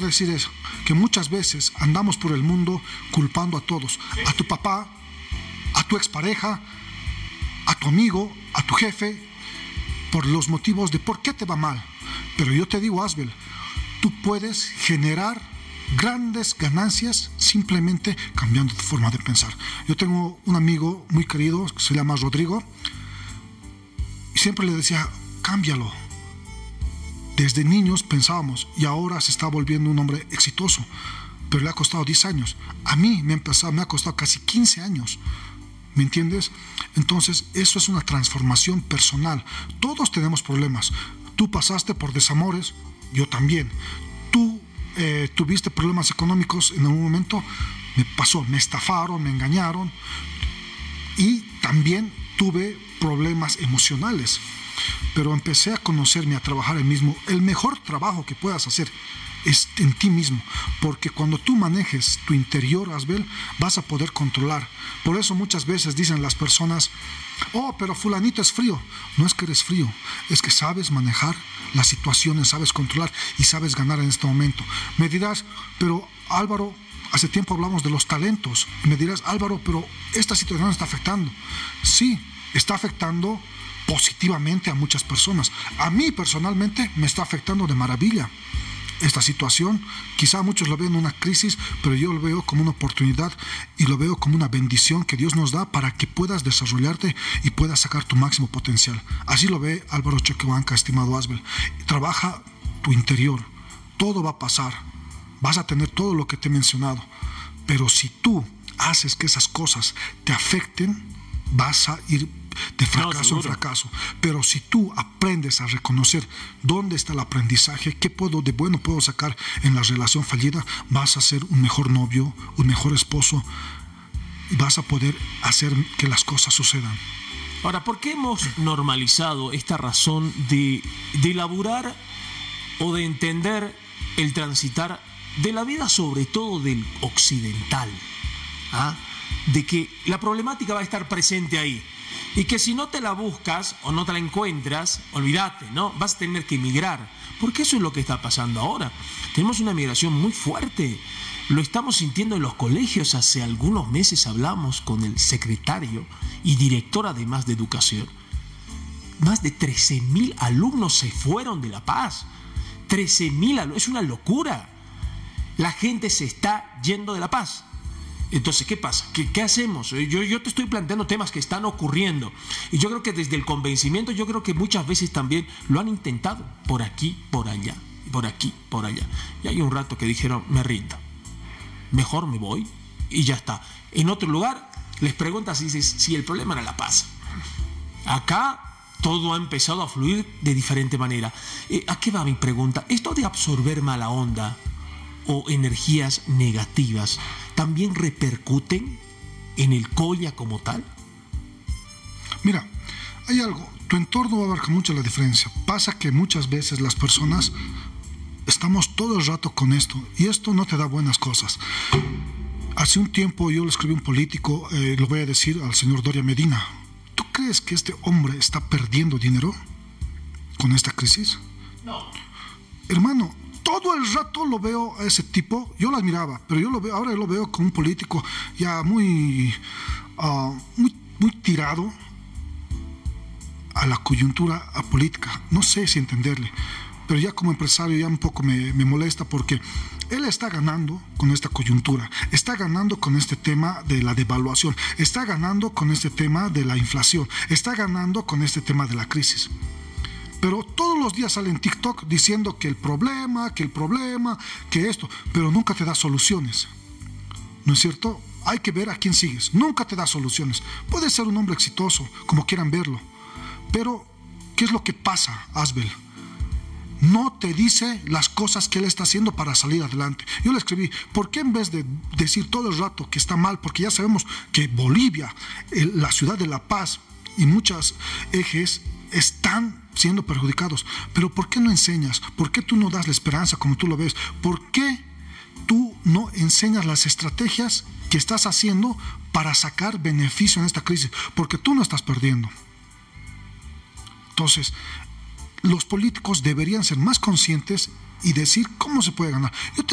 decir es que muchas veces andamos por el mundo culpando a todos, a tu papá, a tu expareja, a tu amigo, a tu jefe, por los motivos de por qué te va mal. Pero yo te digo, Asbel, tú puedes generar grandes ganancias simplemente cambiando tu forma de pensar. Yo tengo un amigo muy querido que se llama Rodrigo y siempre le decía, cámbialo. Desde niños pensábamos y ahora se está volviendo un hombre exitoso, pero le ha costado 10 años. A mí me ha costado casi 15 años. ¿Me entiendes? Entonces, eso es una transformación personal. Todos tenemos problemas. Tú pasaste por desamores, yo también. Tú tuviste problemas económicos en algún momento, me pasó, me estafaron, me engañaron. Y también tuve problemas emocionales. Pero empecé a conocerme, a trabajar el mismo. El mejor trabajo que puedas hacer es en ti mismo, porque cuando tú manejes tu interior, Asbel, vas a poder controlar. Por eso muchas veces dicen las personas, oh, pero fulanito es frío. No es que eres frío, es que sabes manejar las situaciones, sabes controlar y sabes ganar en este momento. Me dirás, pero Álvaro, hace tiempo hablamos de los talentos. Y me dirás, Álvaro, pero esta situación está afectando. Sí, está afectando positivamente a muchas personas. A mí personalmente me está afectando de maravilla esta situación. Quizá muchos lo ven una crisis, pero yo lo veo como una oportunidad y lo veo como una bendición que Dios nos da para que puedas desarrollarte y puedas sacar tu máximo potencial. Así lo ve Álvaro Choquehuanca, estimado Asbel. Trabaja tu interior, todo va a pasar, vas a tener todo lo que te he mencionado, pero si tú haces que esas cosas te afecten, vas a ir de fracaso en fracaso. Pero si tú aprendes a reconocer dónde está el aprendizaje, qué de bueno puedo sacar en la relación fallida, vas a ser un mejor novio, un mejor esposo y vas a poder hacer que las cosas sucedan. Ahora, ¿por qué hemos normalizado esta razón de elaborar o de entender el transitar de la vida, sobre todo del occidental? De que la problemática va a estar presente ahí. Y que si no te la buscas o no te la encuentras, olvídate, ¿no? Vas a tener que emigrar. Porque eso es lo que está pasando ahora. Tenemos una migración muy fuerte. Lo estamos sintiendo en los colegios. Hace algunos meses hablamos con el secretario y director además de educación. Más de 13.000 alumnos se fueron de La Paz. 13.000 alumnos. Es una locura. La gente se está yendo de La Paz. Entonces, ¿qué pasa? ¿Qué hacemos? Yo te estoy planteando temas que están ocurriendo. Y yo creo que desde el convencimiento, yo creo que muchas veces también lo han intentado. Por aquí, por allá. Por aquí, por allá. Y hay un rato que dijeron, me rindo. Mejor me voy y ya está. En otro lugar, les preguntas y dices, si el problema era La Paz. Acá todo ha empezado a fluir de diferente manera. ¿A qué va mi pregunta? Esto de absorber mala onda o energías negativas también repercuten en el Colla como tal. Mira, hay algo, tu entorno va a abarcar mucho la diferencia. Pasa que muchas veces las personas estamos todo el rato con esto y esto no te da buenas cosas. Hace un tiempo yo le escribí a un político, lo voy a decir al señor Doria Medina. ¿Tú crees que este hombre está perdiendo dinero con esta crisis? No. Hermano, todo el rato lo veo a ese tipo, yo lo admiraba, pero ahora lo veo como un político ya muy tirado a la coyuntura política. No sé si entenderle, pero ya como empresario ya un poco me molesta porque él está ganando con esta coyuntura, está ganando con este tema de la devaluación, está ganando con este tema de la inflación, está ganando con este tema de la crisis. Pero todos los días sale en TikTok diciendo que el problema, que esto, pero nunca te da soluciones. ¿No es cierto? Hay que ver a quién sigues. Nunca te da soluciones. Puede ser un hombre exitoso, como quieran verlo. Pero, ¿qué es lo que pasa, Asbel? No te dice las cosas que él está haciendo para salir adelante. Yo le escribí, ¿por qué en vez de decir todo el rato que está mal? Porque ya sabemos que Bolivia, la ciudad de La Paz y muchos ejes están siendo perjudicados. Pero ¿por qué no enseñas? ¿Por qué tú no das la esperanza como tú lo ves? ¿Por qué tú no enseñas las estrategias que estás haciendo para sacar beneficio en esta crisis? Porque tú no estás perdiendo. Entonces, los políticos deberían ser más conscientes y decir cómo se puede ganar. Yo te